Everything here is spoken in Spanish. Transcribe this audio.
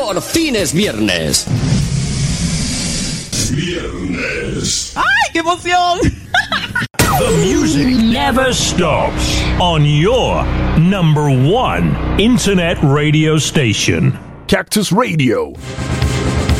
Por fin es viernes. Viernes. ¡Ay, qué emoción! The music never stops on your number one internet radio station. Cactus Radio.